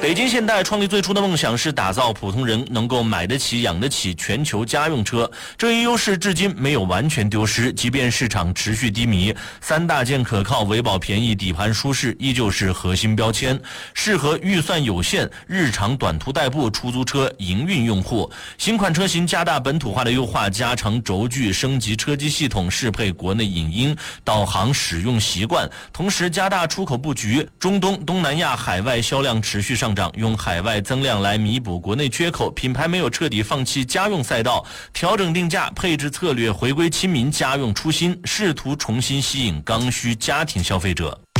北京现代创立最初的梦想是打造普通人能够买得起、养得起全球家用车，这一优势至今没有完全丢失。即便市场持续低迷，3大件可靠、维保便宜、底盘舒适依旧是核心标签，适合预算有限、日常短途代步、出租车营运用户。新款车型加大本土化的优化，加长轴距，升级车机系统，适配国内影音、导航使用习惯，同时加大出口布局，中东、东南亚海外销量持续上涨，用海外增量来弥补国内缺口。品牌没有彻底放弃家用赛道，调整定价、配置策略，回归亲民家用初心，试图重新吸引刚需家庭消费者。